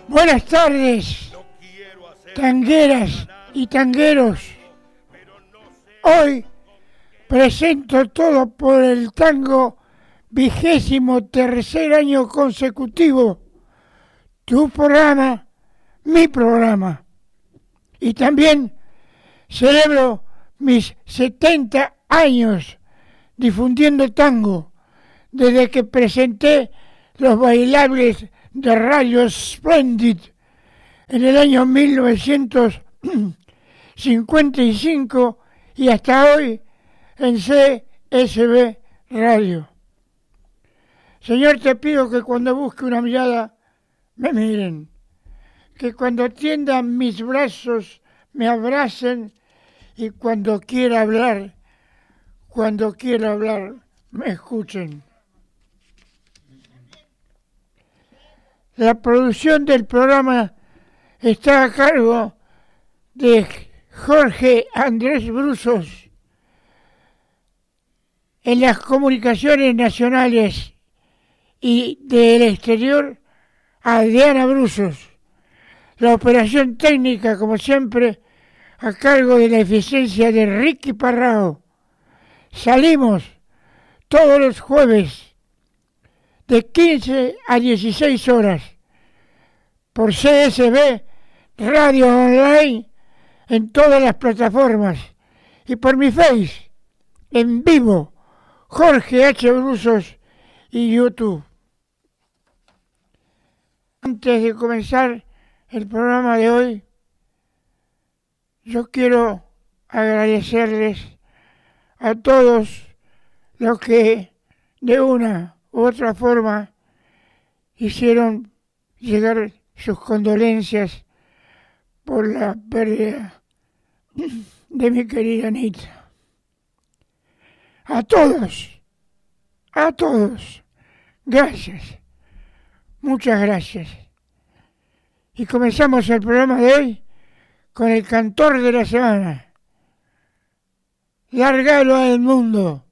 Buenas tardes, tangueras y tangueros. Hoy presento todo por el tango 23º año consecutivo. Tu programa, mi programa. Y también celebro mis 70 años difundiendo tango, desde que presenté los bailables de Radio Splendid en el año 1955 y hasta hoy en CSB Radio. Señor, te pido que cuando busque una mirada me miren, que cuando tiendan mis brazos me abracen y cuando quiera hablar, me escuchen. La producción del programa está a cargo de Jorge Andrés Brusos. En las comunicaciones nacionales y del exterior, Adriana Brusos. La operación técnica, como siempre, a cargo de la eficiencia de Ricky Parrao. Salimos todos los jueves de 15 a 16 horas por CSB Radio Online en todas las plataformas y por mi Face en vivo, Jorge H. Brusos y YouTube. Antes de comenzar el programa de hoy, yo quiero agradecerles a todos los que de una u otra forma hicieron llegar sus condolencias por la pérdida de mi querida Anita. A todos, gracias, muchas gracias. Y comenzamos el programa de hoy con el cantor de la semana. Lárgalo al mundo.